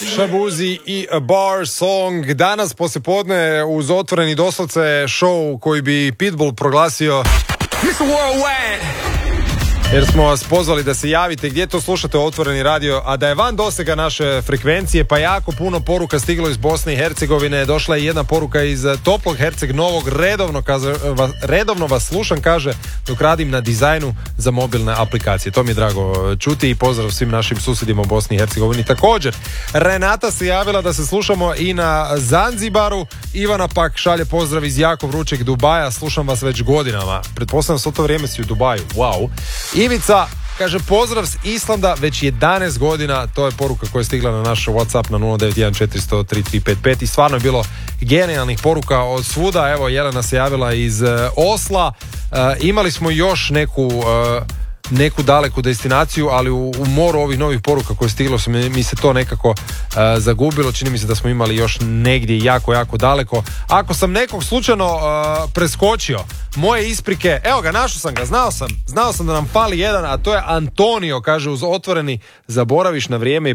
Shabuzi i A Bar Song. Danas poslijepodne uz otvoreni doslovce show koji bi Pitbull proglasio Mr. Worldwide. Jer smo vas pozvali da se javite gdje to slušate Otvoreni radio, a da je van dosega naše frekvencije, pa jako puno poruka stiglo iz Bosne i Hercegovine. Došla je jedna poruka iz Toplog Herceg Novog. Redovno vas slušam, kaže, dok radim na dizajnu za mobilne aplikacije. To mi je drago čuti i pozdrav svim našim susjedima u Bosni i Hercegovini. Također, Renata se javila da se slušamo i na Zanzibaru. Ivana pak šalje pozdrav iz jako vrućeg Dubaja. Slušam vas već godinama. Pretpostavljam s to vrijeme si u Dubaju. Wow. Ivica kaže pozdrav s Islanda već 11 godina, to je poruka koja je stigla na naš WhatsApp na 091403355 i stvarno je bilo genijalnih poruka od svuda. Evo, Jelena se javila iz Osla. Imali smo još neku daleku destinaciju, ali u moru ovih novih poruka koje stiglo mi se to nekako zagubilo. Čini mi se da smo imali još negdje jako daleko. Ako sam nekog slučajno preskočio, moje isprike, evo ga, našao sam ga, znao sam da nam fali jedan, a to je Antonio, kaže uz Otvoreni zaboraviš na vrijeme i